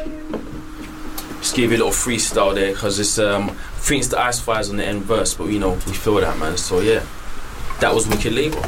Just give you a little freestyle there, because it's I think it's the Ice Fires on the end verse, but you know, we feel that, man. So yeah, that was Wicked Label.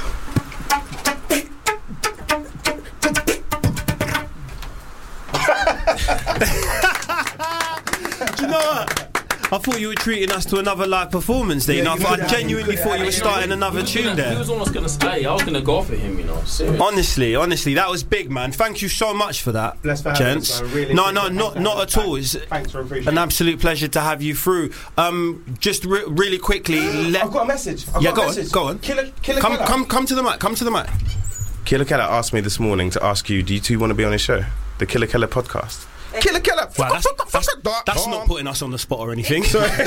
Do you know what? I thought you were treating us to another live performance there. Yeah, I genuinely thought you were starting another tune there. He was almost going to stay. I was going to go for him, you know. Seriously. Honestly, that was big, man. Thank you so much for that, Bless for gents. Really not at all. It's thanks for appreciating. an absolute pleasure to have you through. Just really quickly, I've got a message. Go on. Killer Come to the mic. Come to the mic. Killer Keller asked me this morning to ask you, do you two want to be on his show? The Killer Keller podcast. Killer Keller. Wow, that's not putting us on the spot or anything.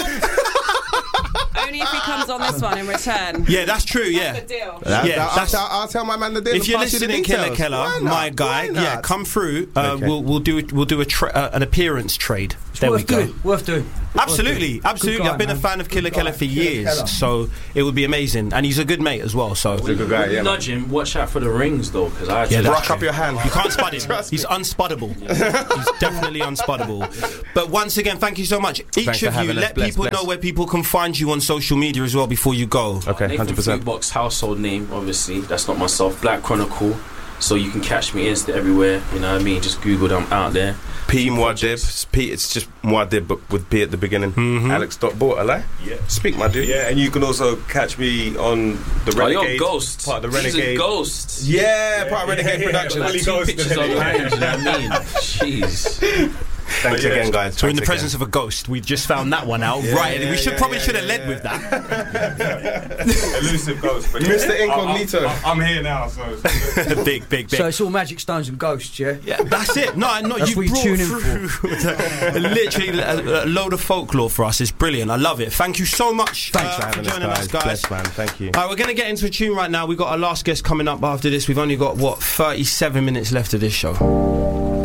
Only if he comes on this one in return. Yeah, that's true. Yeah, That's the deal. I'll tell my man the deal. if you're listening, Killer Keller, my guy, yeah, come through. Okay. We'll do an appearance trade. There we go. Worth doing. Absolutely. Guy, I've been a fan of Killer Keller for years, Keller. so it would be amazing. And he's a good mate as well. So He's a good guy, yeah. Nudge him. Watch out for the rings, though, because I. Yeah, Brush up your hand. You can't spud him. He's unspuddable. He's definitely unspuddable. But once again, thank you so much. Each Thanks for of you, having us. let Bless, people bless. know where people can find you on social media as well before you go. Okay, Nathan 100%. Foodbox household name, obviously. That's not myself. Black Chronicle. So you can catch me Insta everywhere. You know what I mean? Just Google them out there. P Muad'Dib. P. It's just Muad'Dib, but with P at the beginning. Alex.Bortala. Yeah. Speak, my dude. Yeah, and you can also catch me on the Oh, Renegade. you're a ghost. Part of the He's Renegade. a ghost. Yeah, part of Renegade Productions. Like Fully 2 ghost. pictures online, you know what I mean? Jeez. Thanks again, guys. So in the Thanks presence of a ghost, we just found that one out. We should have led with that. Elusive ghost. But Mr. Incognito. I'm here now, so. big. So it's all magic stones and ghosts, yeah? Yeah, that's it. No, That's you what you brought tune in through literally a load of folklore for us. It's brilliant. I love it. Thank you so much. Thanks for having joining us, guys. Bless, man. Thank you. All right, we're going to get into a tune right now. We've got our last guest coming up after this. We've only got, 37 minutes left of this show.